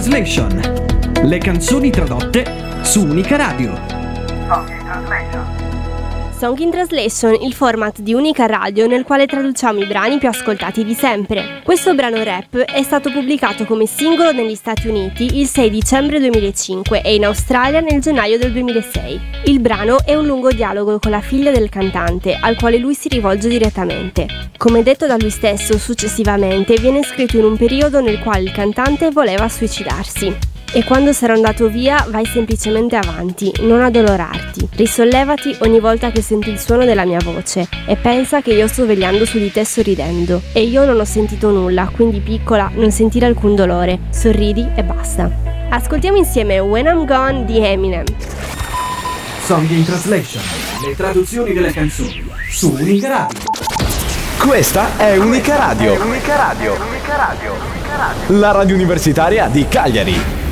Translation. Le canzoni tradotte su Unica Radio. Song in Translation, il format di Unica Radio nel quale traduciamo i brani più ascoltati di sempre. Questo brano rap è stato pubblicato come singolo negli Stati Uniti il 6 dicembre 2005 e in Australia nel gennaio del 2006. Il brano è un lungo dialogo con la figlia del cantante, al quale lui si rivolge direttamente. Come detto da lui stesso, successivamente viene scritto in un periodo nel quale il cantante voleva suicidarsi. E quando sarò andato via, vai semplicemente avanti, non addolorarti. Risollevati ogni volta che senti il suono della mia voce e pensa che io sto vegliando su di te sorridendo. E io non ho sentito nulla, quindi piccola, non sentire alcun dolore. Sorridi e basta. Ascoltiamo insieme When I'm Gone di Eminem. Song in Translation. Le traduzioni delle canzoni su Unica Radio. Questa è Unica Radio. La radio universitaria di Cagliari.